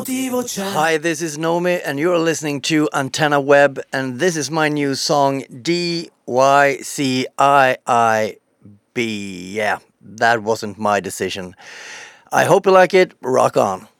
Hi, this is Nomi, and you're listening to Antenna Web, and this is my new song DYCIIB. Yeah, that wasn't my decision. I hope you like it. Rock on.